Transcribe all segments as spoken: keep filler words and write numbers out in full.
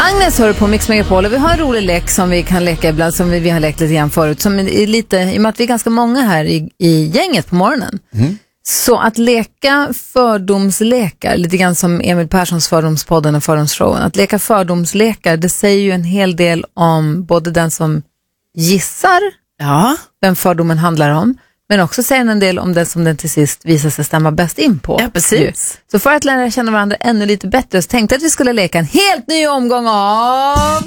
Agnes hör på Mix Megapol och vi har en rolig lek som vi kan leka ibland, som vi, vi har lekt lite grann förut, som är lite, i och med att vi är ganska många här i, i gänget på morgonen. Mm. Så att leka fördomslekar, lite grann som Emil Perssons fördomspodden och fördomsshowen, att leka fördomslekar, det säger ju en hel del om både den som gissar ja. vem fördomen handlar om, men också säger en del om den som den till sist visar sig stämma bäst in på. Ja, precis. Så för att lära känna varandra ännu lite bättre så tänkte jag att vi skulle leka en helt ny omgång av...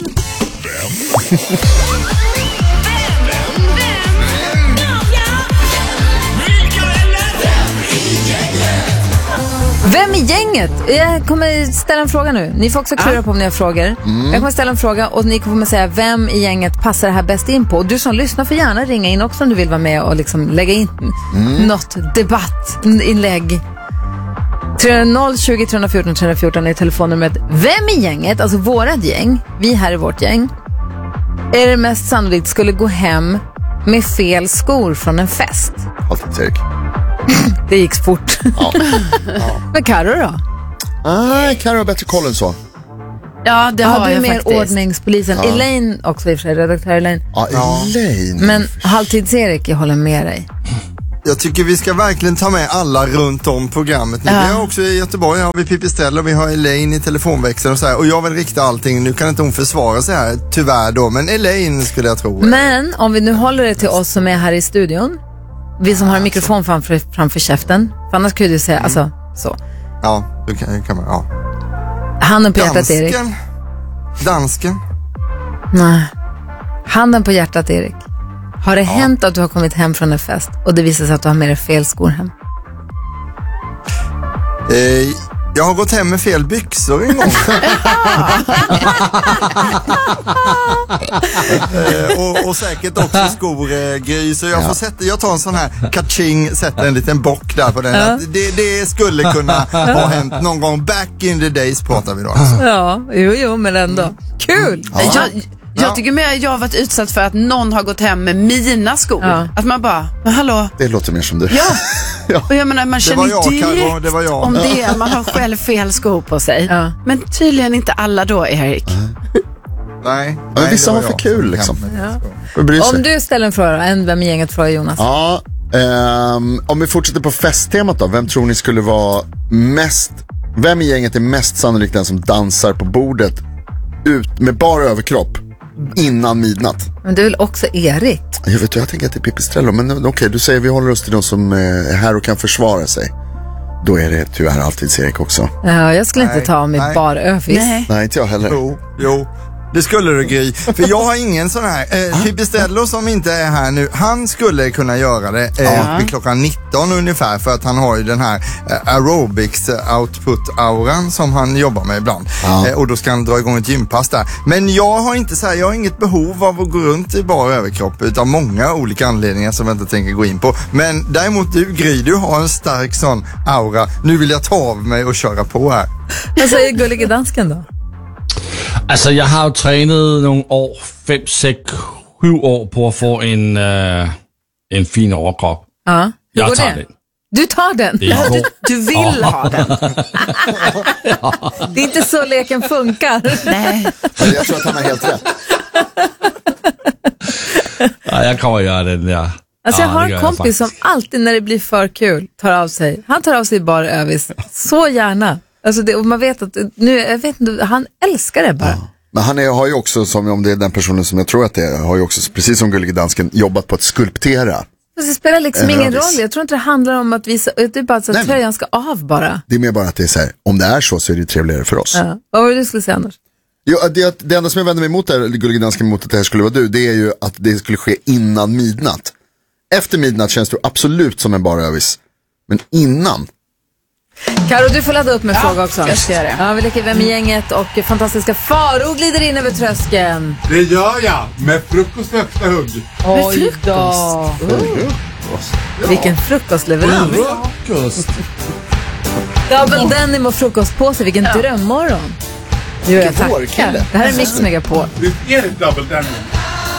Vem i gänget? Jag kommer ställa en fråga nu. Ni får också klura ah. på om ni har frågor. Mm. Jag kommer ställa en fråga och ni kommer säga vem i gänget passar det här bäst in på. Och du som lyssnar får gärna ringa in också om du vill vara med och liksom lägga in mm. något debattinlägg. noll tjugo, tre fjorton, tre fjorton är telefonnumret. Vem i gänget, alltså vårat gäng, vi här i vårt gäng, är det mest sannolikt skulle gå hem med fel skor från en fest? Alltid Erik. Det gick fort. Ja. Ja. Men Karo då? Nej, Karo har bättre koll än så. Ja, det har du jag mer faktiskt. Ordningspolisen. Ja. Elaine också i och för sig, redaktör Elaine. Ja, Elaine. Men halvtids-Erik, jag håller med dig. Jag tycker vi ska verkligen ta med alla runt om programmet. Ja. Vi har också i Göteborg, har vi Pipistrell och vi har Elaine i telefonväxeln och så här. Och jag vill rikta allting, nu kan inte hon försvara sig här, tyvärr då. Men Elaine skulle jag tro. Men om vi nu håller det till oss som är här i studion, vi som har en mikrofon framför, framför käften, för annars kunde du säga, mm. alltså, så. Ja, du kan, kan man, ja. Handen på hjärtat, Erik. Dansken. Nej. Handen på hjärtat, Erik. Har det ja. hänt att du har kommit hem från en fest och det visar sig att du har med dig fel skor hem? Eh, jag har gått hem med fel byxor en gång. eh, och, och säkert också skor, eh, Gry. Så jag, ja. får sätta, jag tar en sån här kaching, sätter en liten bock där på den. Ja. Det, det skulle kunna ha hänt någon gång. Back in the days pratar vi då. Alltså. Ja, jo, jo, men ändå. Mm. Kul! Ja. Jag, Jag tycker mer jag har varit utsatt för att någon har gått hem med mina skor. Ja. Att man bara, men hallå. Det låter mer som du. Ja, ja. Och jag menar, man känner jag, direkt Karo, det var jag. om det. Man har själv fel skor på sig. Ja. Men tydligen inte alla då, Erik. Mm. Nej. Men nej, vissa har för kul liksom. Ja. Om du ställer en fråga, en vem i gänget frågar Jonas. Ja, um, om vi fortsätter på festtemat då. Vem tror ni skulle vara mest, vem i gänget är mest sannolikt den som dansar på bordet ut med bara överkropp innan midnatt? Men det är väl också Erik? Jag vet, jag tänker att det är Pipistrello. Men okej, okay, du säger vi håller oss till de som är här och kan försvara sig. Då är det tyvärr alltid Erik också. Ja, jag skulle nej, inte ta mig bara övis. Nej. nej, inte jag heller. Jo, jo. Det skulle du, Gry. För jag har ingen sån här eh, Pipistrello som inte är här nu. Han skulle kunna göra det eh, ja. vid klockan nitton ungefär. För att han har ju den här eh, aerobics eh, output-auran som han jobbar med ibland. Ja. Eh, och då ska han dra igång ett gympass där. Men jag har inte så här, jag har inget behov av att gå runt i bara överkropp. Utan många olika anledningar som jag inte tänker gå in på. Men däremot du, Gry, du har en stark sån aura. Nu vill jag ta av mig och köra på här. Vad säger gullige dansken då? Altså, jeg har jo trænet nogle år, fem, seks, syv år på at få en, uh, en fin overkrop. Ja, jeg tager det? den. Du tar den? Ja, du, du vill ha den. Ja. Det är inte så leken funkar. Nej. Jag tror att han har helt rätt. Ja, jag kommer göra den där. Alltså jag har en kompis som alltid när det blir för kul tar av sig. Han tar av sig bara övis. Så gärna. Alltså det, och man vet att nu, jag vet inte, han älskar det bara. Ja. Men han är, har ju också, som om det är den personen som jag tror att det är, har ju också, precis som gullige dansken, jobbat på att skulptera. Fast det spelar liksom ingen roll. Jag tror inte det handlar om att visa, det är bara att nej, tröjan ska av bara. Det är mer bara att det är så här, om det är så så är det trevligare för oss. Ja. Vad var det du skulle säga annars? Jo, det, det enda som jag vänder mig emot där, gullige dansken, emot att det här skulle vara du, det är ju att det skulle ske innan midnatt. Efter midnatt känns du absolut som en bara övis. Men innan. Karo, du får ladda upp med ja, fråga också. Jag ska göra det. Ja, vi leker Vem i gänget och fantastiska Faro glider in över tröskeln. Det gör jag, med frukost nästa hugg. Oj frukost. Då. Frukost. Ja. Vilken frukostleverans. Frukost. Double denim och frukost på sig, vilken ja. drömmorgon. Jo, jag tackar. Det här är Mix Megapol. Det är ett double denim.